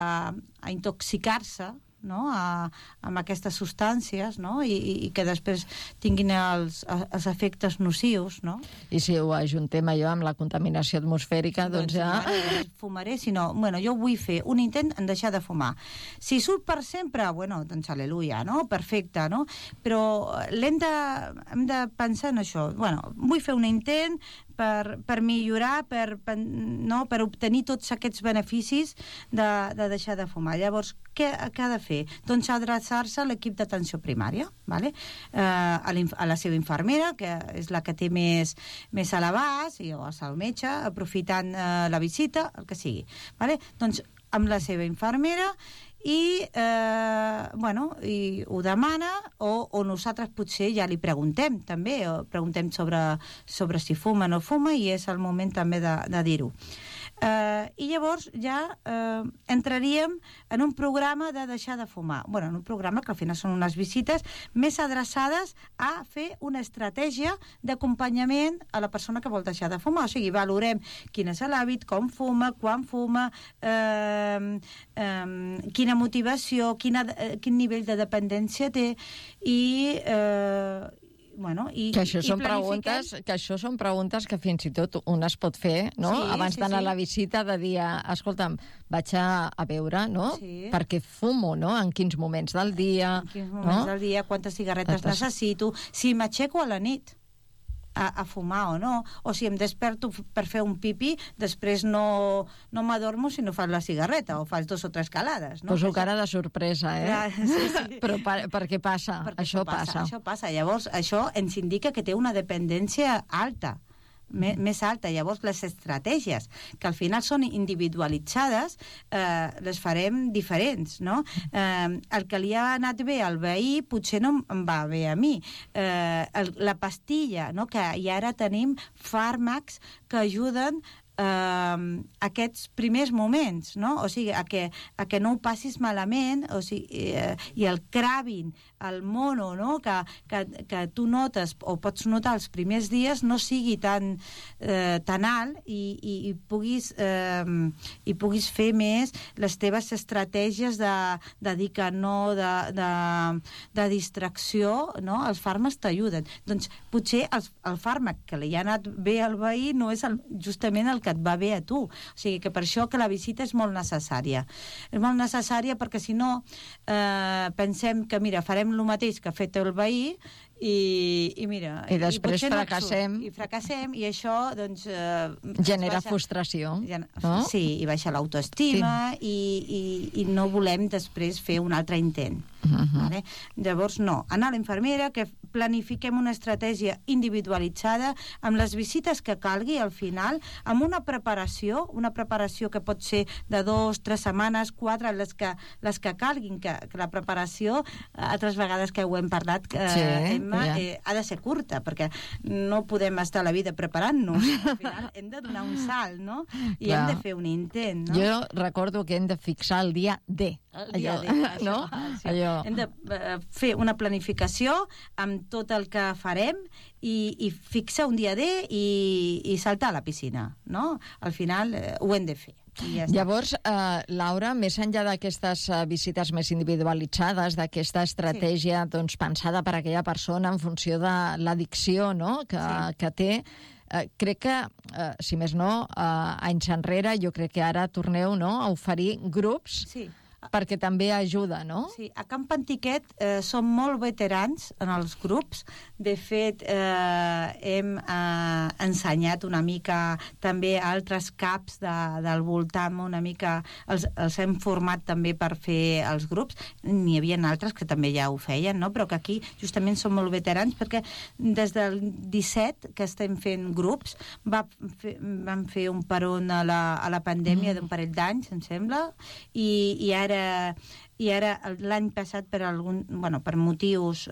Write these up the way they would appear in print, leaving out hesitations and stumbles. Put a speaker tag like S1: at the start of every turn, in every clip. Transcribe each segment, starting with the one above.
S1: a intoxicar-se, no? Amb aquestes substàncies, no? I que després tinguin els efectes nocius, no?
S2: I si ho ajuntem allò amb la contaminació atmosfèrica, doncs ja...
S1: Fumaré, sinó, jo vull fer un intent en deixar de fumar. Si surt per sempre, doncs aleluia, no? Perfecte, no? Però hem de pensar en això. Vull fer un intent per millorar, per obtenir tots aquests beneficis de deixar de fumar. Llavors, què ha de fer? Doncs adreçar-se a l'equip d'atenció primària, ¿vale? A la seva infermera, que és la que té més a l'abast, o al metge, aprofitant la visita, el que sigui. ¿Vale? Doncs amb la seva infermera i ho demana o nosaltres potser ja li preguntem també, o preguntem sobre si fuma o no fuma, i és el moment també de dir-ho. I llavors ja entraríem en un programa de deixar de fumar, en un programa que al final són unes visites més adreçades a fer una estratègia d'acompanyament a la persona que vol deixar de fumar. O sigui, valorem quin és l'hàbit, com fuma, quan fuma, quina motivació, quin nivell de dependència té,
S2: que això són preguntes que fins i tot un es pot fer, no? Sí, abans d'anar a la visita, de dir, escolta'm, vaig a veure, no? Sí. Perquè fumo, no? En quins moments del dia,
S1: del dia, quantes cigarretes necessito, si m'aixeco a la nit a fumar o no, o si em desperto per fer un pipí, després no m'adormo si no fas la cigarreta o fas 2 o 3 calades, no?
S2: Poso cara de sorpresa, Sí. Però per què passa? Això passa.
S1: Llavors, això ens indica que té una dependència alta, més alta. Llavors les estratègies, que al final són individualitzades, les farem diferents, no? El que li ha anat bé al veí potser no em va bé a mi. La pastilla, no? Que i ara tenim fàrmacs que ajuden aquests primers moments, no? O sigui, a que no ho passis malament, o sigui, i el craving, el mono, no? Que tu notes o pots notar els primers dies no sigui tan alt i puguis fer més les teves estratègies de dir que no, de distracció, no? Els fàrmacs t'ajuden. Doncs potser el fàrmac que li ha anat bé al veí no és justament el que et va bé a tu. O sigui que per això que la visita és molt necessària. És molt necessària perquè si no pensem que, mira, farem el mateix que ha fet el veí i mira...
S2: I després fracassem.
S1: I fracassem i això, doncs...
S2: genera frustració. No?
S1: Sí, i baixa l'autoestima i no volem després fer un altre intent. Vale? Llavors, no. Anar a l'infermera, que planifiquem una estratègia individualitzada amb les visites que calgui al final, amb una preparació que pot ser de 2, 3 setmanes, 4, les que calguin, que la preparació, altres vegades que ho hem parlat, Emma, ha de ser curta, perquè no podem estar la vida preparant-nos. Al final hem de donar un salt, no? I hem de fer un intent, no?
S2: Jo recordo que hem de fixar el dia D.
S1: No? Hem de fer una planificació amb tot el que farem i fixar un dia D i saltar a la piscina, no? Al final ho hem de fer.
S2: Llavors, Laura, més enllà d'aquestes visites més individualitzades, d'aquesta estratègia doncs, pensada per a aquella persona en funció de l'addicció, no? que té, crec que, si més no, anys enrere, jo crec que ara torneu, no?, a oferir grups perquè també ajuda, no?
S1: Sí, a Camp Antiquet som molt veterans en els grups. De fet, hem ensenyat una mica també a altres CAPs del voltant, una mica els hem format també per fer els grups. N'hi havia altres que també ja ho feien, no? Però que aquí justament som molt veterans perquè des del 17 que estem fent grups, vam fer un peron a la pandèmia d'un parell d'anys, em sembla, i ara l'any passat per motius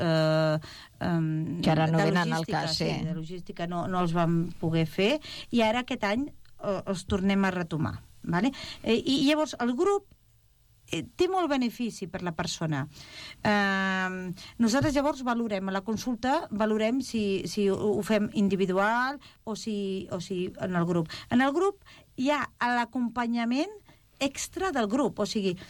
S2: que ara no venen al cas,
S1: de logística no els vam poder fer, i ara aquest any els tornem a retomar, vale? I llavors el grup té molt benefici per la persona. Nosaltres llavors valorem a la consulta, valorem si ho fem individual o si en el grup. En el grup hi ha l'acompanyament extra del grup, o sigui,